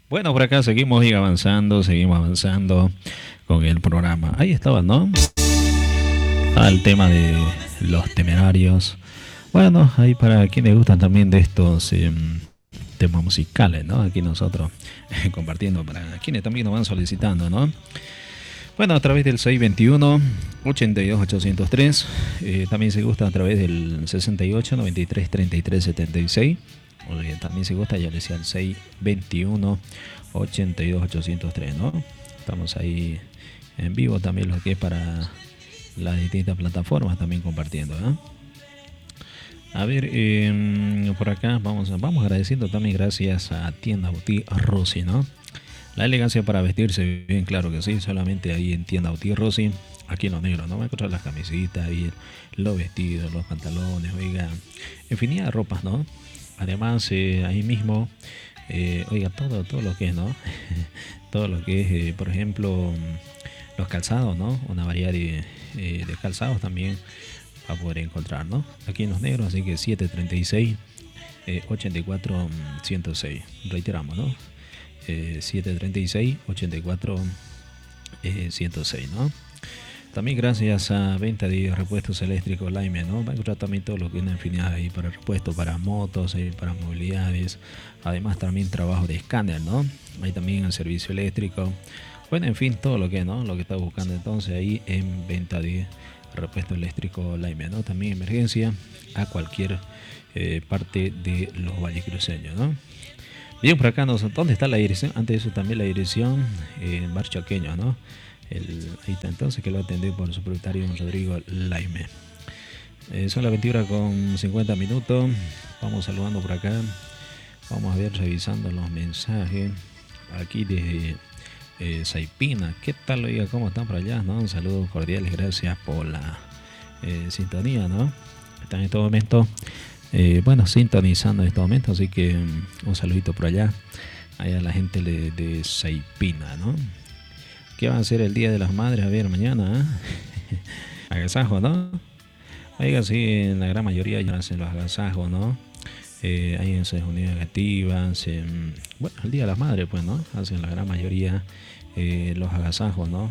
Bueno, por acá seguimos avanzando con el programa. Ahí estaba, ¿no? El tema de los temerarios. Bueno, ahí para quienes gustan también de estos temas musicales, ¿no? Aquí nosotros compartiendo para quienes también nos van solicitando, ¿no? Bueno, a través del 621-82-803. También se gusta a través del 68-93-33-76. También se gusta, ya le decía, el 621-82-803, ¿no? Estamos ahí en vivo también lo que es para las distintas plataformas también compartiendo, ¿no? A ver, por acá vamos agradeciendo también gracias a Tienda Boutique Rossi, ¿no? La elegancia para vestirse bien, claro que sí, solamente ahí en Tienda Boutique Rossi, aquí en Los Negros, ¿no? Va a encontrar las camisitas, y los vestidos, los pantalones, oiga, infinidad de ropas, ¿no? Además, ahí mismo, oiga, todo lo que es, ¿no? Todo lo que es, por ejemplo, los calzados, ¿no? Una variedad de calzados también va a poder encontrar, ¿no? Aquí en Los Negros, así que 736 84 106. Reiteramos, ¿no? 736 84 106, ¿no? También gracias a venta de repuestos eléctricos Laime, ¿no? Va a encontrar también todo lo que es una infinidad ahí para repuestos, para motos, para movilidades. Además también trabajo de escáner, ¿no? Hay también el servicio eléctrico. Bueno, en fin, todo lo que, ¿no? Lo que está buscando entonces ahí en venta de repuesto eléctrico Laime, ¿no? También emergencia a cualquier parte de los valles cruceños, ¿no? Bien, por acá, ¿dónde está la dirección? Antes de eso también la dirección en Bar Chaqueño, ¿no? Ahí está entonces, que lo atendí por su propietario Rodrigo Laime. Son las 20 horas con 50 minutos. Vamos saludando por acá. Vamos a ver, revisando los mensajes. Aquí desde Saipina. ¿Qué tal, oiga? ¿Cómo están por allá? ¿No? Un saludo cordiales, gracias por la sintonía, ¿no? Están en este momento, bueno, sintonizando en este momento, así que un saludito por allá. Allá la gente de Saipina, ¿no? ¿Qué va a hacer el Día de las Madres? A ver, mañana, ¿eh? Agasajo, ¿no? Oiga, sí, en la gran mayoría ya hacen los agasajos, ¿no? Hay en esas unidades negativas, bueno, el Día de las Madres, pues, ¿no? Hacen la gran mayoría los agasajos, ¿no?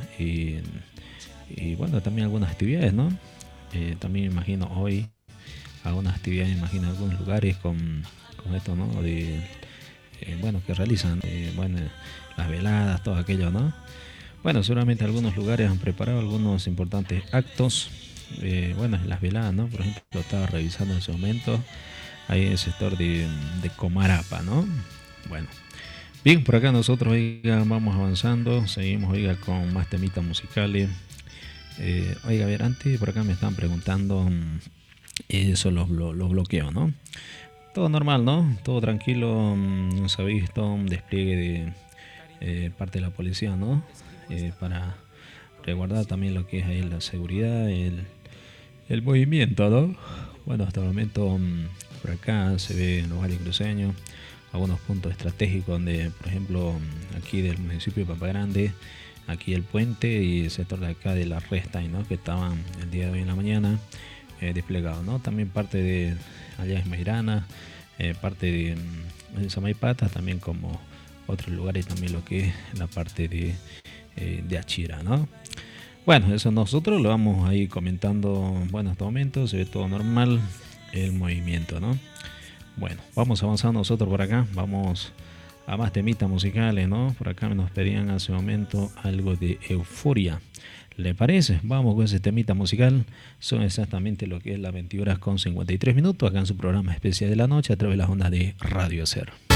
Y bueno, también algunas actividades, ¿no? También imagino hoy algunas actividades, imagino algunos lugares con esto, ¿no? Bueno, que realizan, bueno, las veladas, todo aquello, ¿no? Bueno, seguramente algunos lugares han preparado algunos importantes actos. Bueno, en las veladas, ¿no? Por ejemplo, lo estaba revisando en ese momento. Ahí en el sector de Comarapa, ¿no? Bueno, bien, por acá nosotros, oiga, vamos avanzando. Seguimos, oiga, con más temitas musicales. Oiga, a ver, antes por acá me están preguntando eso, los bloqueos, ¿no? Todo normal, ¿no? Todo tranquilo. No se ha visto un despliegue de parte de la policía, ¿no? Para resguardar también lo que es ahí la seguridad, el movimiento, ¿no? Bueno, hasta el momento por acá se ve en los valles cruceños algunos puntos estratégicos donde, por ejemplo, aquí del municipio de Pampa Grande, aquí el puente y el sector de acá de la Resta, ¿no? Que estaban el día de hoy en la mañana desplegados, ¿no? También parte de allá en Mairana, parte de Samaipata, también como otros lugares, también lo que es la parte de Achira, ¿no? Bueno, eso nosotros lo vamos ahí comentando. Bueno, hasta el momento se ve todo normal el movimiento, ¿no? Bueno, vamos avanzando nosotros por acá. Vamos a más temitas musicales, ¿no? Por acá nos pedían hace un momento algo de Euforia. ¿Le parece? Vamos con ese temita musical. Son exactamente lo que es las 20 horas con 53 minutos acá en su programa especial de la noche a través de las ondas de Radio Ser.